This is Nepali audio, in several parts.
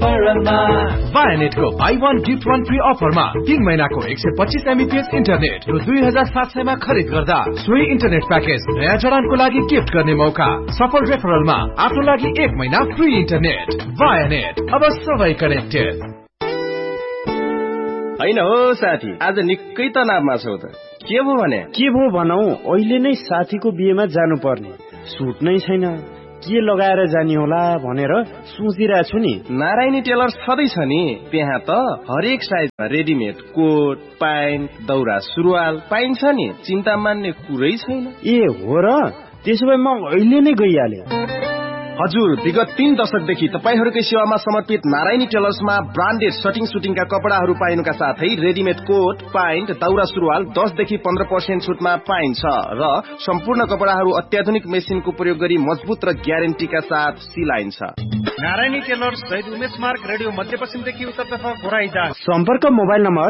रेफरलमा वायानेटको बाई 1 गिफ्ट 1 फ्री अफरमा 3 महिनाको 125 MBPS इन्टरनेट रु 2700 मा खरिद गर्दा सोही इन्टरनेट प्याकेज नयाँ जडानको लागि गिफ्ट गर्ने मौका। सफल रेफरलमा आफ्नो लागि 1 महिना फ्री इन्टरनेट। वायानेट, अब सबै कनेक्टेड। हैन हो साथी, आज निकै तनावमा छौ त। के भो भने? के भो भनौ, अहिले नै साथीको बिहेमा जानु पर्ने, सुट नै छैन, के लगाएर जाने होला भनेर सोचिरहेको छु नि। नारायणी टेलर्स छँदैछ नि, त्यहाँ त हरेक साइजमा रेडिमेड कोट, प्यान्ट, दौरा सुरुवाल पाइन्छ नि, चिन्ता मान्ने कुरै छैन। ए हो र, त्यसो भए म अहिले नै गइहाले। हजुर, विगत 3 दशकदेखि तपाईहरुकै सेवामा समर्पित नारायणी टेलर्समा ब्रान्डेड सटिङ सुटिङका कपडाहरू पाइनुका साथै रेडिमेड कोट, प्यान्ट, दौरा सुरुवाल 10 देखि 15% छुटमा पाइन्छ र सम्पूर्ण कपडाहरू अत्याधुनिक मेसिनको प्रयोग गरी मजबुत र ग्यारेन्टीका साथ सिलाइन्छ। नारायणी टेलर्स शहीद उमेश मार्ग, रेडियो मध्यपश्चिमदेखि उत्तरतर्फ घोराइटार। सम्पर्क मोबाइल नम्बर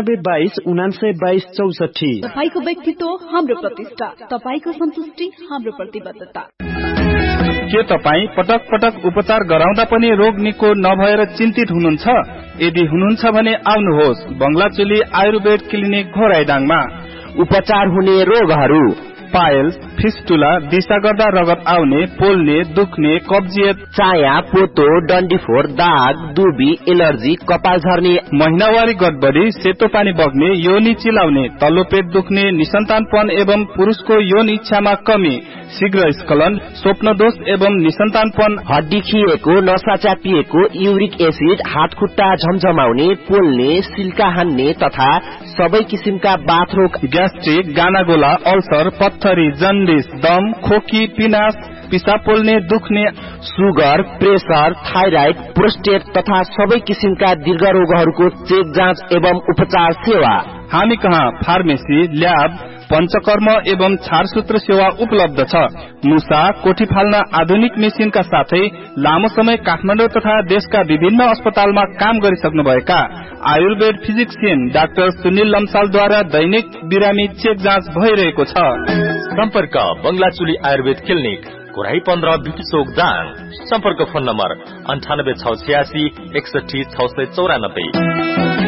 9822 तपाईको व्यक्तित्व हाम्रो प्रतिष्ठा, तपाईको सन्तुष्टि हाम्रो प्रतिबद्धता। के तपाई पटक पटक उपचार गराउँदा पनि रोग निको नभएर चिन्तित हुनुहुन्छ? यदि हुनुहुन्छ भने आउनुहोस् बंगलाचुली आयुर्वेद क्लिनिक घोराइडाङमा। उपचार हुने रोगहरू: पाइल्स, फिस्टुला, दिशा गर्दा रगत आउने, पोल्ने, दुख्ने, कब्जियत, चाया, पोतो, डन्डीफोर, दाग, दुबी, एलर्जी, कपाल झर्ने, महिनावारी गडबडी, सेतो पानी बग्ने, योनी चिलाउने, तल्लो पेट दुख्ने, निसन्तानपन एवं पुरुषको यौन इच्छामा कमी, शीघ्र स्खलन, स्वप्न दोष एवं निसन्तानपन, हड्डी खिएको, नसा चापिएको, युरिक एसिड, हात खुट्टा झमझमाउने, पोल्ने, सिल्का हान्ने तथा सबै किसिमका बाथरोग, ग्यास्ट्रिक, गानागोला, अल्सर, पत्थरी, जन्डिस, दम, खोकी, पिनास, पिसाब पोल्ने, दुख्ने, सुगर, प्रेसर, थाइराइड, प्रोस्टेट तथा सबै किसिमका दीर्घ रोगहरूको चेक जाँच एवं उपचार सेवा। हामी कहाँ फार्मेसी, ल्याब, पञ्चकर्म एवं छारसूत्र सेवा उपलब्ध छ। मुसा, कोठी फाल्न आधुनिक मेसिनका साथै लामो समय काठमाडौँ तथा देशका विभिन्न अस्पतालमा काम गरिसक्नुभएका आयुर्वेद फिजिक्सियन डाक्टर सुनिल लम्सालद्वारा दैनिक बिरामी चेक जाँच भइरहेको छ। सम्पर्क बंगलाचुली आयुर्वेद क्लिनिक, घोराई 15 बिटी चोक दाङ। सम्पर्क फोन नम्बर 98 686 61 694।